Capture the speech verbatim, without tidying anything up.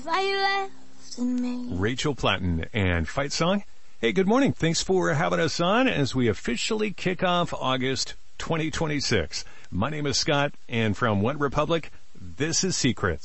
Why you left me? Rachel Platten and Fight Song. Hey, good morning. Thanks for having us on as we officially kick off August twenty twenty-six. My name is Scott, and from One Republic, this is Secrets.